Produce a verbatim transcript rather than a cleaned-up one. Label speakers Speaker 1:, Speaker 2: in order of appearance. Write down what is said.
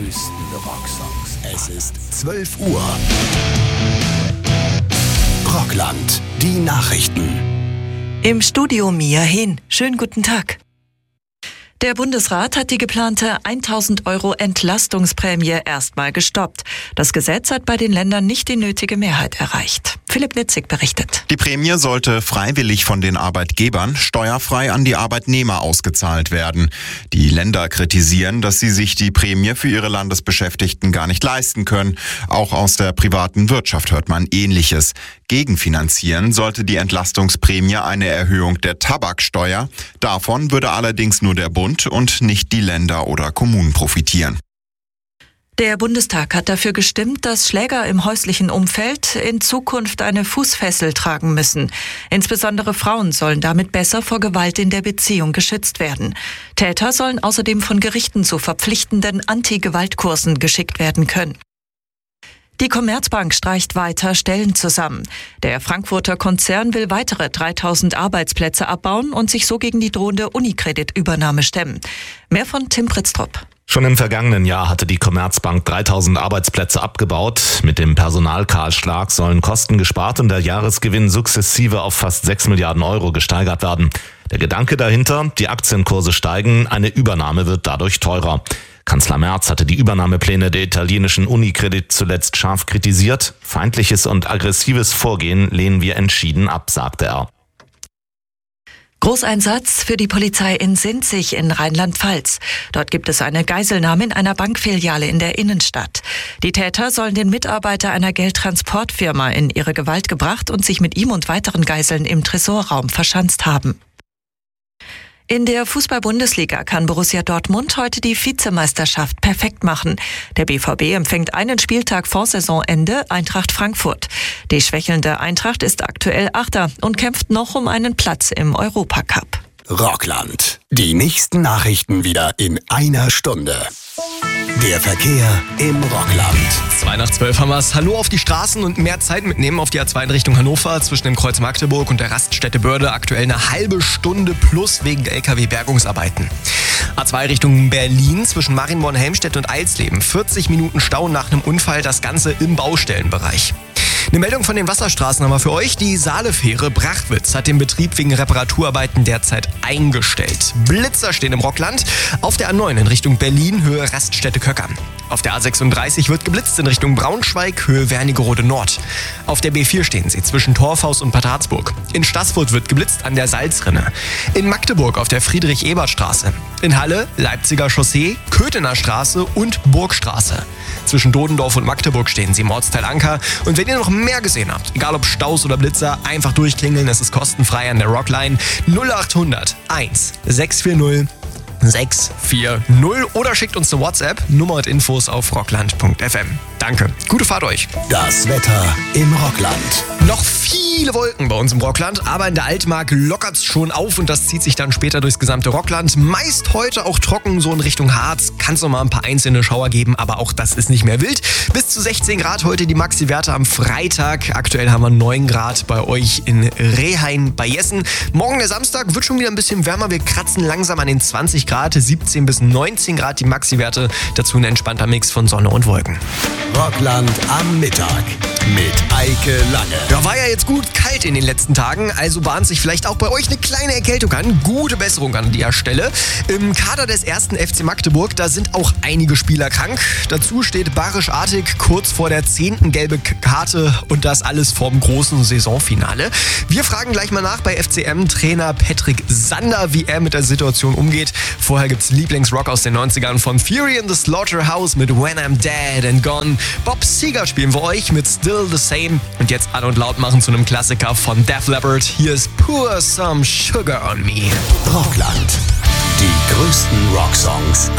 Speaker 1: größten Rocksongs. Es ist zwölf Uhr. Rockland, die Nachrichten.
Speaker 2: Im Studio Mia Hin. Schönen guten Tag. Der Bundesrat hat die geplante tausend Euro Entlastungsprämie erstmal gestoppt. Das Gesetz hat bei den Ländern nicht die nötige Mehrheit erreicht. Philipp Nitzig berichtet.
Speaker 3: Die Prämie sollte freiwillig von den Arbeitgebern steuerfrei an die Arbeitnehmer ausgezahlt werden. Die Länder kritisieren, dass sie sich die Prämie für ihre Landesbeschäftigten gar nicht leisten können. Auch aus der privaten Wirtschaft hört man Ähnliches. Gegenfinanzieren sollte die Entlastungsprämie eine Erhöhung der Tabaksteuer. Davon würde allerdings nur der Bund und nicht die Länder oder Kommunen profitieren.
Speaker 2: Der Bundestag hat dafür gestimmt, dass Schläger im häuslichen Umfeld in Zukunft eine Fußfessel tragen müssen. Insbesondere Frauen sollen damit besser vor Gewalt in der Beziehung geschützt werden. Täter sollen außerdem von Gerichten zu verpflichtenden Anti-Gewalt-Kursen geschickt werden können. Die Commerzbank streicht weiter Stellen zusammen. Der Frankfurter Konzern will weitere dreitausend Arbeitsplätze abbauen und sich so gegen die drohende Unicredit-Übernahme stemmen. Mehr von Tim Pritztrup.
Speaker 4: Schon im vergangenen Jahr hatte die Commerzbank dreitausend Arbeitsplätze abgebaut. Mit dem Personalkahlschlag sollen Kosten gespart und der Jahresgewinn sukzessive auf fast sechs Milliarden Euro gesteigert werden. Der Gedanke dahinter, die Aktienkurse steigen, eine Übernahme wird dadurch teurer. Kanzler Merz hatte die Übernahmepläne der italienischen Unicredit zuletzt scharf kritisiert. Feindliches und aggressives Vorgehen lehnen wir entschieden ab, sagte er.
Speaker 2: Großeinsatz für die Polizei in Sinzig in Rheinland-Pfalz. Dort gibt es eine Geiselnahme in einer Bankfiliale in der Innenstadt. Die Täter sollen den Mitarbeiter einer Geldtransportfirma in ihre Gewalt gebracht und sich mit ihm und weiteren Geiseln im Tresorraum verschanzt haben. In der Fußball-Bundesliga kann Borussia Dortmund heute die Vizemeisterschaft perfekt machen. Der B V B empfängt einen Spieltag vor Saisonende Eintracht Frankfurt. Die schwächelnde Eintracht ist aktuell Achter und kämpft noch um einen Platz im Europacup.
Speaker 1: Rockland. Die nächsten Nachrichten wieder in einer Stunde. Der Verkehr im Rockland.
Speaker 5: zwei nach zwölf haben wir's. Hallo auf die Straßen und mehr Zeit mitnehmen auf die A zwei in Richtung Hannover zwischen dem Kreuz Magdeburg und der Raststätte Börde. Aktuell eine halbe Stunde plus wegen L K W-Bergungsarbeiten. A zwei Richtung Berlin zwischen Marienborn, Helmstedt und Eilsleben. vierzig Minuten Stau nach einem Unfall, das Ganze im Baustellenbereich. Eine Meldung von den Wasserstraßen haben wir für euch. Die Saalefähre Brachwitz hat den Betrieb wegen Reparaturarbeiten derzeit eingestellt. Blitzer stehen im Rockland. Auf der A neun in Richtung Berlin, Höhe Raststätte Köckern. Auf der A sechsunddreißig wird geblitzt in Richtung Braunschweig, Höhe Wernigerode Nord. Auf der B vier stehen sie zwischen Torfhaus und Bad Harzburg. In Staßfurt wird geblitzt an der Salzrinne. In Magdeburg auf der Friedrich-Ebert-Straße. In Halle, Leipziger Chaussee, Köthener Straße und Burgstraße. Zwischen Dodendorf und Magdeburg stehen sie im Ortsteil Anker. Und wenn ihr noch mehr gesehen habt, egal ob Staus oder Blitzer, einfach durchklingeln. Es ist kostenfrei an der Rockline null acht hundert eins sechs vier null sechs vier null oder schickt uns eine WhatsApp, Nummer und Infos auf rockland punkt f m. Danke, gute Fahrt euch.
Speaker 1: Das Wetter im Rockland.
Speaker 5: Noch viele Wolken bei uns im Rockland, aber in der Altmark lockert's schon auf und das zieht sich dann später durchs gesamte Rockland. Meist heute auch trocken, so in Richtung Harz. Kann es noch mal ein paar einzelne Schauer geben, aber auch das ist nicht mehr wild. Bis zu sechzehn Grad heute die Maxi-Werte am Freitag. Aktuell haben wir neun Grad bei euch in Rehhain bei Jessen. Morgen der Samstag wird schon wieder ein bisschen wärmer. Wir kratzen langsam an den zwanzig Grad, siebzehn bis neunzehn Grad die Maxi-Werte. Dazu ein entspannter Mix von Sonne und Wolken.
Speaker 1: Rockland am Mittag mit Eike Lange.
Speaker 5: Ja, war ja jetzt gut kalt in den letzten Tagen, also bahnt sich vielleicht auch bei euch eine kleine Erkältung an. Gute Besserung an der Stelle. Im Kader des ersten F C Magdeburg, da sind auch einige Spieler krank. Dazu steht Barisch Artig kurz vor der zehnten gelbe Karte und das alles vorm großen Saisonfinale. Wir fragen gleich mal nach bei F C M-Trainer Patrick Sander, wie er mit der Situation umgeht. Vorher gibt's Lieblingsrock aus den neunzigern von Fury in the Slaughterhouse mit When I'm Dead and Gone. Bob Seger spielen wir euch mit Still the Same. Und jetzt an und laut machen zu einem Klassiker von Def Leppard. Hier ist Pour Some Sugar on Me.
Speaker 1: Rockland. Die größten Rocksongs